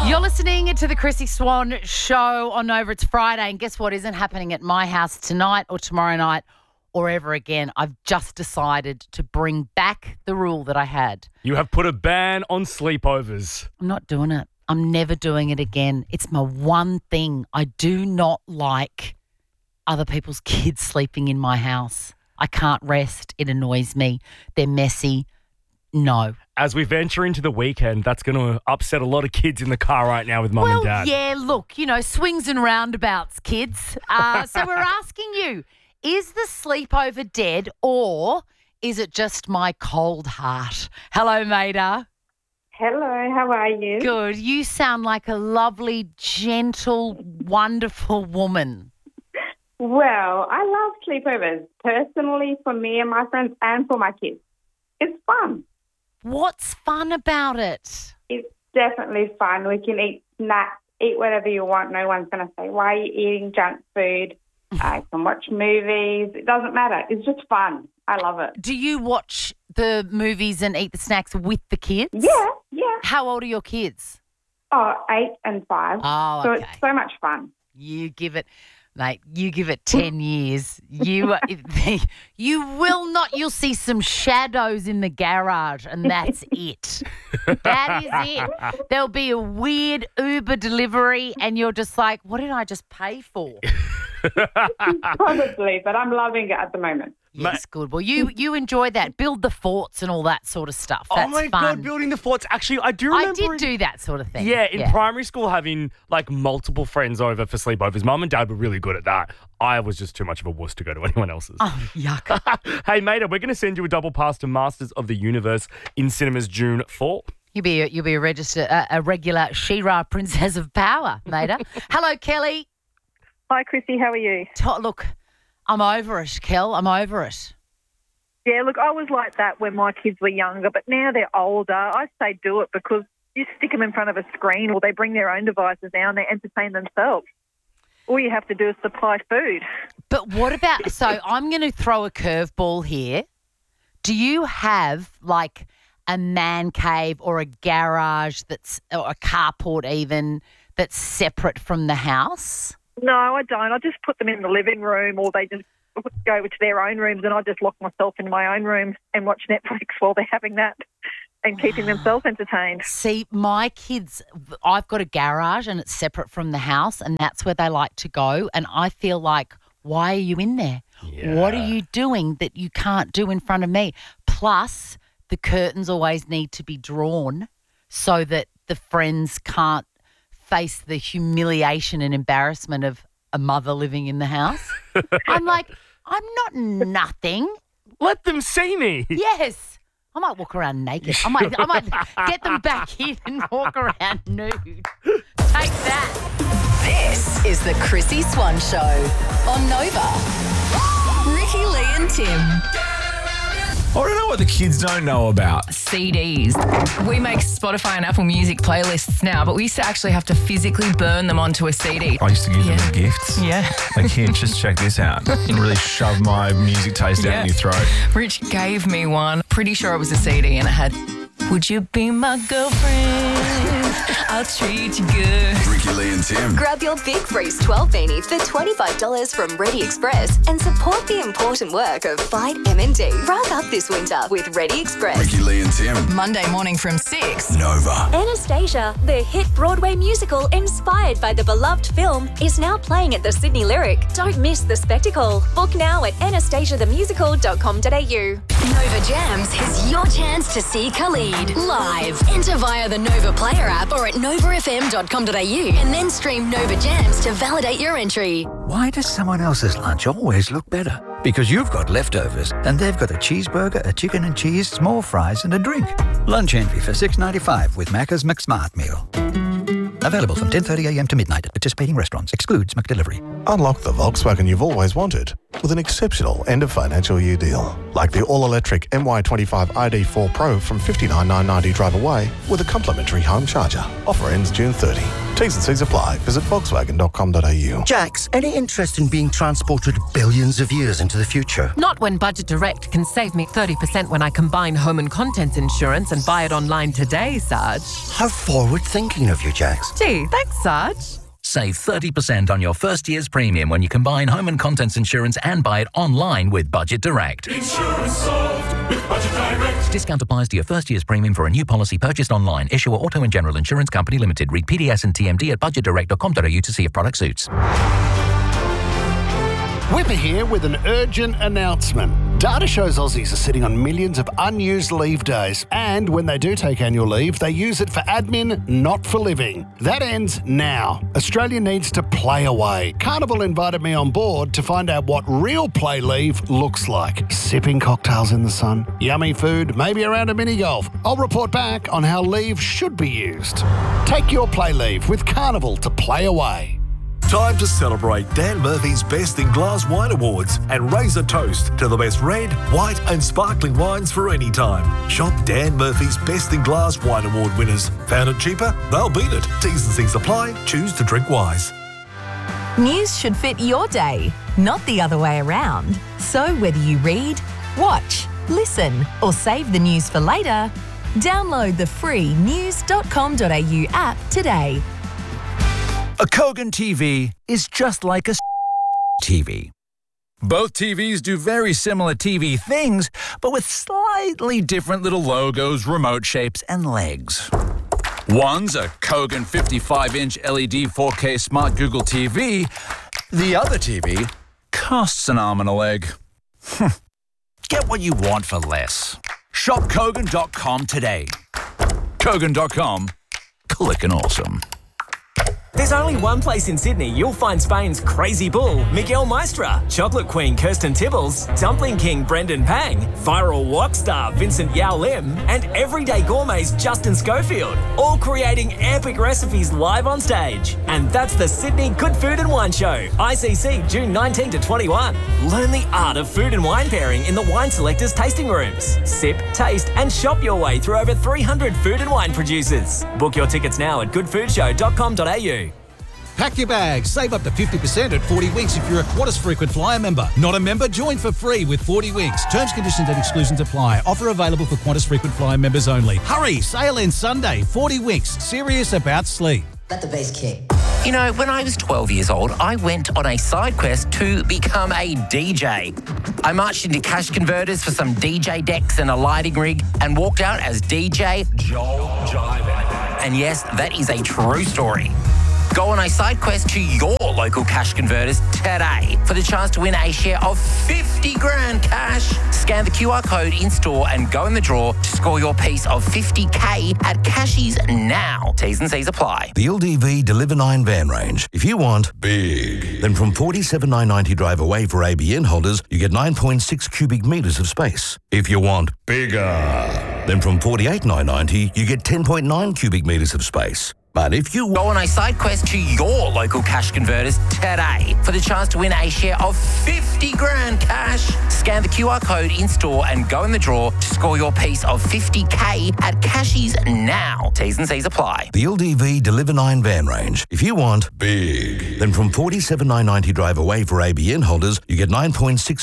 You're listening to the Chrissy Swan Show on Nova. It's Friday, and guess what isn't happening at my house tonight or tomorrow night or ever again? I've just decided to bring back the rule that I had. You have put a ban on sleepovers. I'm not doing it. I'm never doing it again. It's my one thing. I do not like other people's kids sleeping in my house. I can't rest. It annoys me. They're messy. No. As we venture into the weekend, that's going to upset a lot of kids in the car right now with mum and dad. Yeah, look, swings and roundabouts, kids. So we're asking you, is the sleepover dead or is it just my cold heart? Hello, Maida. Hello, how are you? Good. You sound like a lovely, gentle, wonderful woman. Well, I love sleepovers, personally, for me and my friends and for my kids. It's fun. What's fun about it? It's definitely fun. We can eat snacks, eat whatever you want. No one's going to say, why are you eating junk food? I can watch movies. It doesn't matter. It's just fun. I love it. Do you watch the movies and eat the snacks with the kids? Yeah. How old are your kids? 8 and 5. Oh, so okay. it's so much fun. You give it 10 years. You will not, you'll see some shadows in the garage and that's it. That is it. There'll be a weird Uber delivery and you're just like, what did I just pay for? Probably, but I'm loving it at the moment. Yes, good. Well, you enjoy that. Build the forts and all that sort of stuff. That's oh, my fun. God, building the forts. Actually, I do remember. I did do that sort of thing. Yeah, in primary school, having multiple friends over for sleepovers. Mum and Dad were really good at that. I was just too much of a wuss to go to anyone else's. Oh, yuck. Hey, Maida, we're going to send you a double pass to Masters of the Universe in cinemas June 4. You'll be a regular She-Ra Princess of Power, Maida. Hello, Kelly. Hi, Chrissy. How are you? Look, I'm over it, Kel. I'm over it. Yeah, look, I was like that when my kids were younger, but now they're older. I say do it because you stick them in front of a screen or they bring their own devices now and they entertain themselves. All you have to do is supply food. But what about, so I'm going to throw a curveball here. Do you have a man cave or a garage or a carport even that's separate from the house? No, I don't. I just put them in the living room or they just go to their own rooms and I just lock myself in my own room and watch Netflix while they're having that and keeping themselves entertained. See, my kids, I've got a garage and it's separate from the house and that's where they like to go. And I feel like, why are you in there? Yeah. What are you doing that you can't do in front of me? Plus, the curtains always need to be drawn so that the friends can't face the humiliation and embarrassment of a mother living in the house. I'm like, I'm not nothing. Let them see me. Yes. I might walk around naked. I might get them back in and walk around nude. Take that. This is the Chrissy Swan Show on Nova. Ricky, Lee and Tim. I don't know what the kids don't know about. CDs. We make Spotify and Apple Music playlists now, but we used to actually have to physically burn them onto a CD. I used to give them gifts. Yeah. Like, here, just check this out. And really shove my music taste down your throat. Rich gave me one. Pretty sure it was a CD and it had, would you be my girlfriend? I'll treat you good. Ricky, Lee and Tim. Grab your Big Freeze 12 beanie for $25 from Ready Express and support the important work of Fight MND. Rug up this winter with Ready Express. Ricky, Lee and Tim. Monday morning from 6. Nova. Anastasia, the hit Broadway musical inspired by the beloved film, is now playing at the Sydney Lyric. Don't miss the spectacle. Book now at anastasiathemusical.com.au. Nova Jams is your chance to see Khalid live. Enter via the Nova Player app or at novafm.com.au and then stream Nova Jams to validate your entry. Why does someone else's lunch always look better? Because you've got leftovers and they've got a cheeseburger, a chicken and cheese, small fries and a drink. Lunch envy for $6.95 with Macca's McSmart meal. Available from 10:30am to midnight at participating restaurants. Excludes McDelivery. Unlock the Volkswagen you've always wanted with an exceptional end of financial year deal. Like the all-electric MY25 ID4 Pro from $59,990 drive away with a complimentary home charger. Offer ends June 30. T's and C's apply. Visit Volkswagen.com.au. Jax, any interest in being transported billions of years into the future? Not when Budget Direct can save me 30% when I combine home and contents insurance and buy it online today, Sarge. How forward-thinking of you, Jax. Gee, thanks, Sarge. Save 30% on your first year's premium when you combine home and contents insurance and buy it online with Budget Direct. Insurance solved with Budget Direct. Discount applies to your first year's premium for a new policy purchased online. Issuer Auto and General Insurance Company Limited. Read PDS and TMD at budgetdirect.com.au to see if product suits. Whipper here with an urgent announcement. Data shows Aussies are sitting on millions of unused leave days, and when they do take annual leave, they use it for admin, not for living. That ends now. Australia needs to play away. Carnival invited me on board to find out what real play leave looks like. Sipping cocktails in the sun, yummy food, maybe around a mini golf. I'll report back on how leave should be used. Take your play leave with Carnival to play away. Time to celebrate Dan Murphy's Best in Glass Wine Awards and raise a toast to the best red, white and sparkling wines for any time. Shop Dan Murphy's Best in Glass Wine Award winners. Found it cheaper? They'll beat it. T's and C's apply. Choose to drink wise. News should fit your day, not the other way around. So whether you read, watch, listen or save the news for later, download the free news.com.au app today. A Kogan TV is just like a TV. Both TVs do very similar TV things, but with slightly different little logos, remote shapes, and legs. One's a Kogan 55-inch LED 4K Smart Google TV. The other TV costs an arm and a leg. Get what you want for less. Shop Kogan.com today. Kogan.com. Click and awesome. There's only one place in Sydney you'll find Spain's crazy bull, Miguel Maestra, chocolate queen Kirsten Tibbles, dumpling king Brendan Pang, viral wok star Vincent Yao Lim, and everyday gourmet's Justin Schofield, all creating epic recipes live on stage. And that's the Sydney Good Food and Wine Show, ICC, June 19 to 21. Learn the art of food and wine pairing in the Wine Selectors tasting rooms. Sip, taste, and shop your way through over 300 food and wine producers. Book your tickets now at goodfoodshow.com.au. Pack your bags. Save up to 50% at 40 Winks if you're a Qantas Frequent Flyer member. Not a member? Join for free with 40 Winks. Terms, conditions and exclusions apply. Offer available for Qantas Frequent Flyer members only. Hurry! Sale ends Sunday. 40 Winks. Serious about sleep. Let the bass kick. You know, when I was 12 years old, I went on a side quest to become a DJ. I marched into cash converters for some DJ decks and a lighting rig and walked out as DJ Joel Jiven. And yes, that is a true story. Go on a side quest to your local cash converters today for the chance to win a share of 50 grand cash. Scan the QR code in store and go in the draw to score your piece of 50K at Cashies now. T's and C's apply. The LDV Deliver 9 van range. If you want big, then from $47,990 drive away for ABN holders, you get 9.6 cubic metres of space. If you want bigger, then from $48,990, you get 10.9 cubic metres of space. But if you go on a side quest to your local cash converters today for the chance to win a share of 50 grand cash, scan the QR code in store and go in the draw to score your piece of 50K at Cashies now. T's and C's apply. The LDV Deliver 9 van range. If you want big, then from $47,990 drive away for ABN holders, you get 9.6